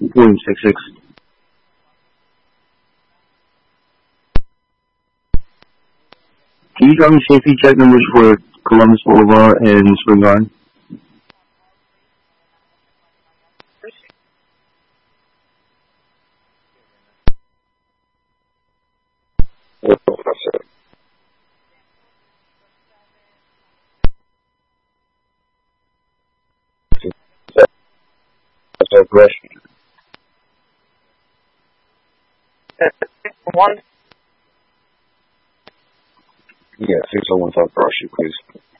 William 66. Can you drop me safety check numbers for Columbus Boulevard and Spring Garden? Aggression. One. Yeah, 601 South Broad Street, please.